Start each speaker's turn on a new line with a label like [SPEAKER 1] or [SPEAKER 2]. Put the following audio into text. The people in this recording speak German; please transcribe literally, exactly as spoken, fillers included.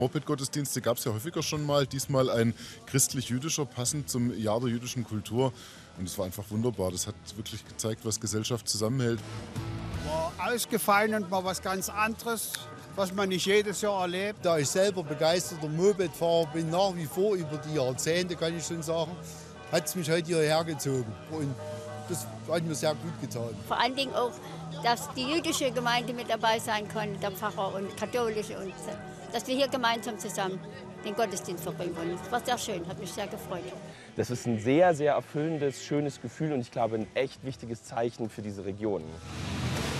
[SPEAKER 1] Moped-Gottesdienste gab es ja häufiger schon mal, diesmal ein christlich-jüdischer, passend zum Jahr der jüdischen Kultur. Und es war einfach wunderbar. Das hat wirklich gezeigt, was Gesellschaft zusammenhält.
[SPEAKER 2] War ausgefallen und mal was ganz anderes, was man nicht jedes Jahr erlebt.
[SPEAKER 3] Da ich selber begeisterter Mopedfahrer bin, nach wie vor über die Jahrzehnte, kann ich schon sagen, hat es mich heute hierher gezogen. Und das hat mir sehr gut getan.
[SPEAKER 4] Vor allen Dingen auch, dass die jüdische Gemeinde mit dabei sein konnte, der Pfarrer und katholische, und dass wir hier gemeinsam zusammen den Gottesdienst verbringen konnten. Das war sehr schön, hat mich sehr gefreut.
[SPEAKER 5] Das ist ein sehr, sehr erfüllendes, schönes Gefühl und ich glaube ein echt wichtiges Zeichen für diese Region.